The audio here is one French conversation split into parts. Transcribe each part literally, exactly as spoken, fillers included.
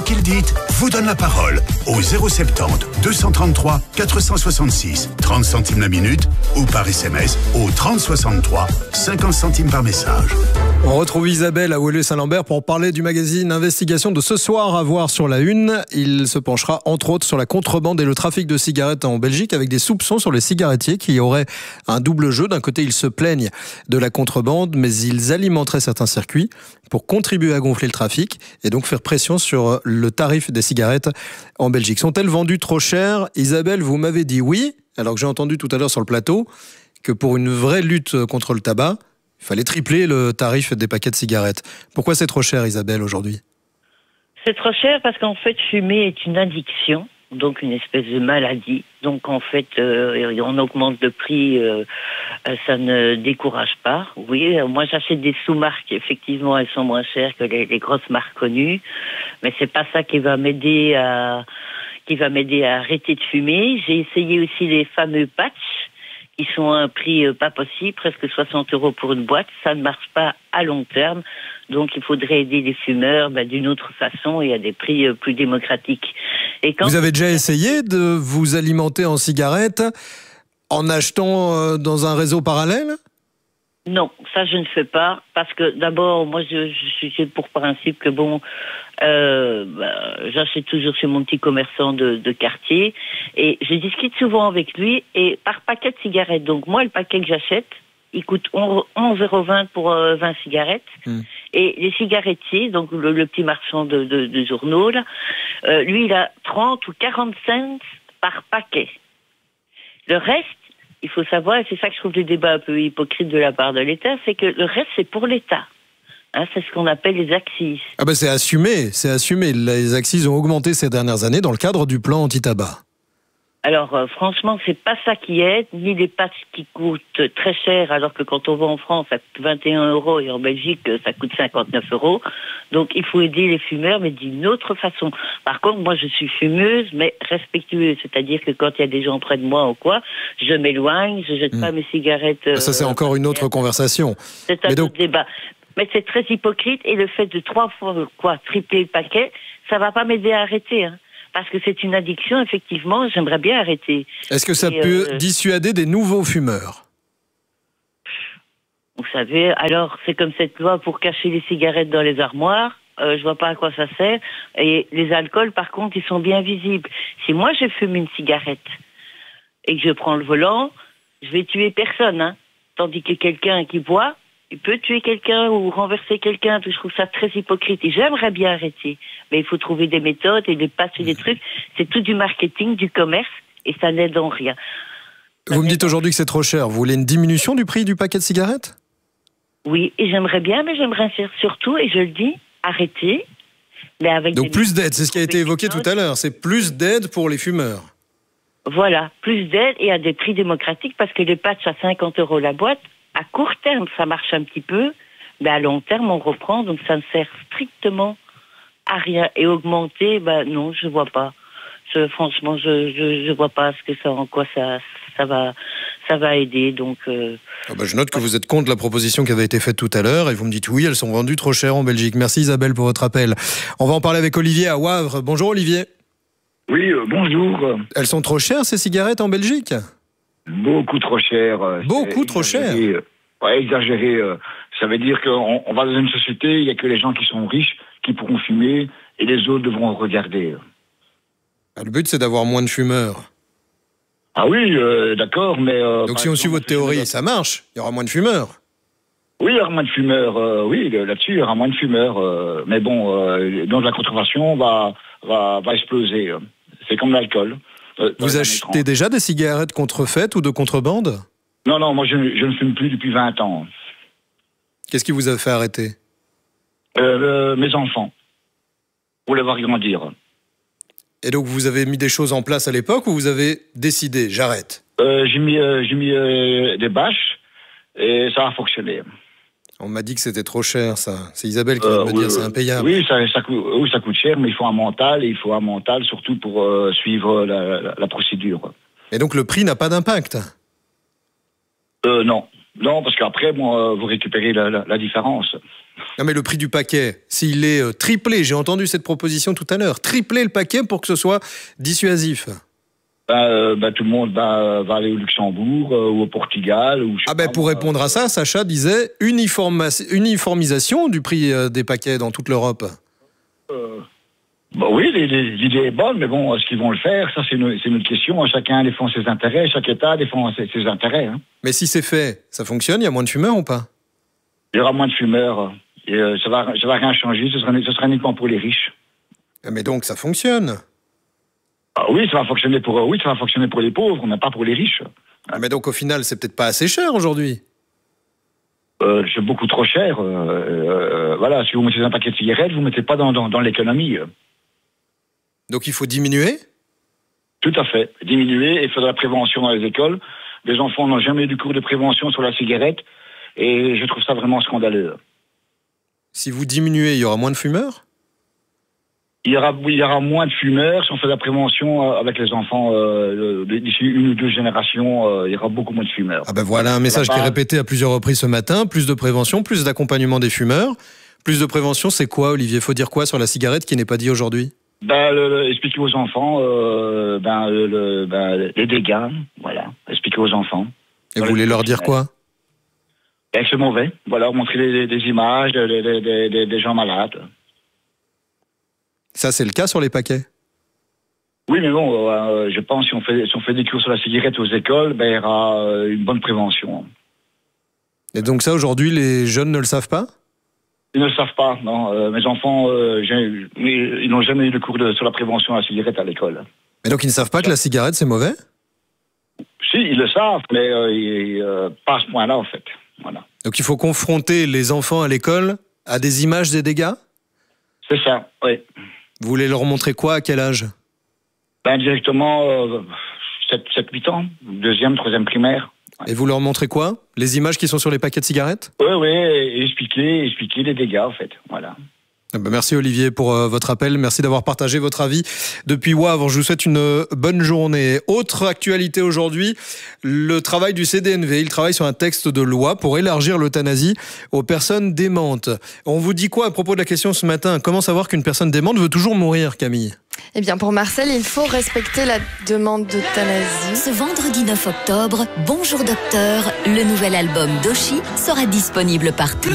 qui le dites vous donne la parole au zéro soixante-dix, deux cent trente-trois, quatre cent soixante-six, trente centimes la minute ou par S M S au trente soixante-trois, cinquante centimes par message. On retrouve Isabelle à Woluwe-Saint-Lambert pour parler du magazine Investigation de ce soir à voir sur la une. Il se penchera entre autres sur la contrebande et le trafic de cigarettes en Belgique avec des soupçons sur les cigarettiers qui auraient un double jeu. D'un côté, ils se plaignent de la contrebande, mais ils alimenteraient certains circuits pour contribuer à gonfler le trafic et donc faire pression sur le tarif des cigarettes en Belgique. Sont-elles vendues trop chères? Isabelle, vous m'avez dit oui, alors que j'ai entendu tout à l'heure sur le plateau que pour une vraie lutte contre le tabac, il fallait tripler le tarif des paquets de cigarettes. Pourquoi c'est trop cher, Isabelle, aujourd'hui? C'est trop cher parce qu'en fait, fumer est une addiction, donc une espèce de maladie. Donc en fait, euh, on augmente le prix, euh, ça ne décourage pas. Oui, moi j'achète des sous-marques, effectivement, elles sont moins chères que les, les grosses marques connues, mais c'est pas ça qui va m'aider à qui va m'aider à arrêter de fumer. J'ai essayé aussi les fameux patchs, qui sont à un prix pas possible, presque soixante euros pour une boîte. Ça ne marche pas à long terme. Donc, il faudrait aider les fumeurs ben, d'une autre façon et à des prix euh, plus démocratiques. Et quand... Vous avez déjà essayé de vous alimenter en cigarettes en achetant euh, dans un réseau parallèle? Non, ça je ne fais pas, parce que d'abord, moi je, je suis pour principe que bon, euh, bah, j'achète toujours chez mon petit commerçant de, de quartier, et je discute souvent avec lui, et par paquet de cigarettes. Donc moi, le paquet que j'achète, il coûte onze euros vingt pour euh, vingt cigarettes, mmh. Et les cigarettiers, donc le, le petit marchand de, de, de journaux, là, euh, lui il a trente ou quarante cents par paquet. Le reste, il faut savoir, et c'est ça que je trouve le débat un peu hypocrite de la part de l'État, c'est que le reste, c'est pour l'État. Hein, c'est ce qu'on appelle les accises. Ah ben c'est assumé, c'est assumé. Les accises ont augmenté ces dernières années dans le cadre du plan anti-tabac. Alors, euh, franchement, c'est pas ça qui aide, ni les patchs qui coûtent très cher, alors que quand on va en France, ça coûte vingt et un euros, et en Belgique, ça coûte cinquante-neuf euros. Donc, il faut aider les fumeurs, mais d'une autre façon. Par contre, moi, je suis fumeuse, mais respectueuse. C'est-à-dire que quand il y a des gens près de moi ou quoi, je m'éloigne, je jette mmh. pas mes cigarettes. Euh, ça, c'est encore une autre conversation. C'est un mais autre donc... débat. Mais c'est très hypocrite, et le fait de trois fois, quoi, tripler le paquet, ça va pas m'aider à arrêter, hein. Parce que c'est une addiction, effectivement, j'aimerais bien arrêter. Est-ce que ça Et peut euh, dissuader des nouveaux fumeurs? Vous savez, alors, c'est comme cette loi pour cacher les cigarettes dans les armoires. Euh, je vois pas à quoi ça sert. Et les alcools, par contre, ils sont bien visibles. Si moi, je fume une cigarette et que je prends le volant, je vais tuer personne, hein. Tandis que quelqu'un qui boit, il peut tuer quelqu'un ou renverser quelqu'un. Je trouve ça très hypocrite. Et j'aimerais bien arrêter. Mais il faut trouver des méthodes et des passer des trucs. C'est tout du marketing, du commerce, et ça n'aide en rien. Ça Vous me dites aujourd'hui que c'est trop cher. Vous voulez une diminution du prix du paquet de cigarettes? Oui, et j'aimerais bien, mais j'aimerais surtout, et je le dis, arrêter. Mais avec Donc plus d'aide, c'est ce qui a été évoqué tout à l'heure. C'est plus d'aide pour les fumeurs. Voilà, plus d'aide et à des prix démocratiques, parce que les patchs à cinquante euros la boîte, à court terme, ça marche un petit peu, mais à long terme, on reprend, donc ça ne sert strictement à rien. Et augmenter, ben non, je vois pas. Je, franchement, je, je je vois pas ce que ça, en quoi ça ça va ça va aider. Donc. Euh, ah ben je note que vous êtes contre la proposition qui avait été faite tout à l'heure, et vous me dites oui, elles sont vendues trop chères en Belgique. Merci Isabelle pour votre appel. On va en parler avec Olivier à Wavre. Bonjour Olivier. Oui, euh, bonjour. Elles sont trop chères ces cigarettes en Belgique? Beaucoup trop cher. Beaucoup trop cher. Ouais, exagéré. Ça veut dire qu'on on va dans une société, il n'y a que les gens qui sont riches qui pourront fumer et les autres devront regarder. Ah, le but, c'est d'avoir moins de fumeurs. Ah oui, euh, d'accord, mais... Euh, Donc si on suit votre théorie, ça marche. Il y aura moins de fumeurs. Oui, il y aura moins de fumeurs. Euh, oui, là-dessus, il y aura moins de fumeurs. Euh, mais bon, euh, donc la contrefaçon va, va, va exploser. C'est comme l'alcool. Euh, Vous achetez déjà des cigarettes contrefaites ou de contrebande? Non, non, moi je, je ne fume plus depuis vingt ans. Qu'est-ce qui vous a fait arrêter? euh, euh, Mes enfants. Pour les voir grandir. Et donc vous avez mis des choses en place à l'époque ou vous avez décidé, j'arrête? euh, J'ai mis, euh, j'ai mis euh, des bâches et ça a fonctionné. On m'a dit que c'était trop cher, ça. C'est Isabelle qui vient de me oui, dire, c'est impayable. Oui ça, ça coûte, oui, ça coûte cher, mais il faut un mental, et il faut un mental surtout pour euh, suivre la, la, la procédure. Et donc le prix n'a pas d'impact? Euh, non. Non, parce qu'après, bon, vous récupérez la, la, la différence. Non, mais le prix du paquet, s'il est euh, triplé, j'ai entendu cette proposition tout à l'heure, tripler le paquet pour que ce soit dissuasif. Ben, euh, ben, tout le monde va, va aller au Luxembourg euh, ou au Portugal. Ou, ah ben, pour moi, répondre euh, à ça, Sacha disait uniforma- uniformisation du prix euh, des paquets dans toute l'Europe. Euh, ben oui, l'idée est bonne, mais bon, est-ce qu'ils vont le faire? Ça, c'est une, c'est une autre question. Chacun défend ses intérêts, chaque État défend ses, ses intérêts. Hein. Mais si c'est fait, ça fonctionne? Il y a moins de fumeurs ou pas? Il y aura moins de fumeurs. Et, euh, ça va, ça va rien changer. Ce sera, ce sera uniquement pour les riches. Mais donc, ça fonctionne? Ah oui, ça va fonctionner pour oui, ça va fonctionner pour les pauvres, mais pas pour les riches. Ah mais donc au final, c'est peut-être pas assez cher aujourd'hui. Euh, c'est beaucoup trop cher. Euh, euh, voilà, si vous mettez un paquet de cigarettes, vous mettez pas dans, dans, dans l'économie. Donc il faut diminuer? Tout à fait, diminuer et faire de la prévention dans les écoles. Les enfants n'ont jamais eu de cours de prévention sur la cigarette et je trouve ça vraiment scandaleux. Si vous diminuez, il y aura moins de fumeurs? Il y aura, il y aura moins de fumeurs si on fait de la prévention avec les enfants euh, d'ici une ou deux générations. Euh, il y aura beaucoup moins de fumeurs. Ah ben voilà un message qui est répété à plusieurs reprises ce matin. Plus de prévention, plus d'accompagnement des fumeurs. Plus de prévention, c'est quoi, Olivier? Faut dire quoi sur la cigarette qui n'est pas dit aujourd'hui? Ben, le, le, expliquer aux enfants euh, ben, le, ben, les dégâts. Voilà, expliquer aux enfants. Et vous voulez leur dire quoi? Ben, c'est mauvais. Voilà, montrer des, des images des, des, des, des gens malades. Ça, c'est le cas sur les paquets? Oui, mais bon, euh, je pense que si on fait, si on fait des cours sur la cigarette aux écoles, ben, il y aura euh, une bonne prévention. Et donc ça, aujourd'hui, les jeunes ne le savent pas? Ils ne le savent pas, non. Euh, mes enfants, euh, ils n'ont jamais eu de cours de, sur la prévention à la cigarette à l'école. Mais donc ils ne savent pas que la cigarette, c'est mauvais? Si, ils le savent, mais euh, ils, euh, pas à ce point-là, en fait. Voilà. Donc il faut confronter les enfants à l'école à des images des dégâts? C'est ça, oui. Vous voulez leur montrer quoi, à quel âge? Ben, directement, euh, sept huit ans, deuxième, troisième primaire. Ouais. Et vous leur montrez quoi? Les images qui sont sur les paquets de cigarettes? Oui, oui, et expliquer, expliquer les dégâts, en fait, voilà. Ben merci Olivier pour euh, votre appel, merci d'avoir partagé votre avis depuis Wavre. Je vous souhaite une euh, bonne journée. Autre actualité aujourd'hui, le travail du C D N V. Il travaille sur un texte de loi pour élargir l'euthanasie aux personnes démentes. On vous dit quoi à propos de la question ce matin? Comment savoir qu'une personne démente veut toujours mourir, Camille? Eh bien, pour Marcel, il faut respecter la demande d'euthanasie. Ce vendredi neuf octobre, Bonjour Docteur, le nouvel album d'Oshi sera disponible partout.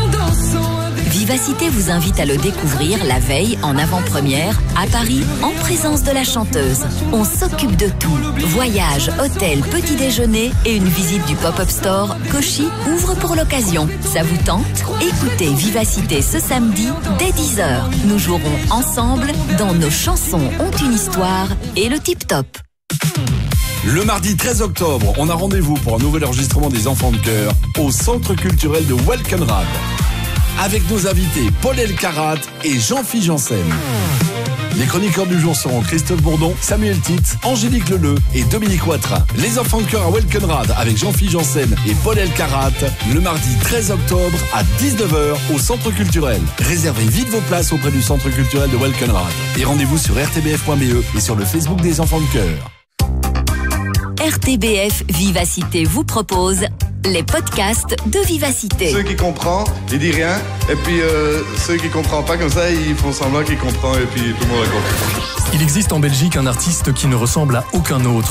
Vivacité vous invite à le découvrir la veille en avant-première à Paris en présence de la chanteuse. On s'occupe de tout. Voyage, hôtel, petit déjeuner et une visite du pop-up store qu'Oshi ouvre pour l'occasion. Ça vous tente? Écoutez Vivacité ce samedi dès dix heures. Nous jouerons ensemble dans Nos chansons ont une histoire et le tip-top. Le mardi treize octobre, on a rendez-vous pour un nouvel enregistrement des Enfants de Cœur au Centre culturel de Welkenrad. Avec nos invités Paul Elkarat et Jean-Philippe Janssen. Les chroniqueurs du jour seront Christophe Bourdon, Samuel Titz, Angélique Leleu et Dominique Ouattara. Les Enfants de Cœur à Welkenrad avec Jean-Philippe Janssen et Paul Elkarat le mardi treize octobre à dix-neuf heures au Centre culturel. Réservez vite vos places auprès du Centre culturel de Welkenrad. Et rendez-vous sur r t b f point b e et sur le Facebook des Enfants de Cœur. R T B F Vivacité vous propose les podcasts de Vivacité. Ceux qui comprennent, ils disent rien. Et puis euh, ceux qui ne comprennent pas comme ça, ils font semblant qu'ils comprennent et puis tout le monde a compris. Il existe en Belgique un artiste qui ne ressemble à aucun autre.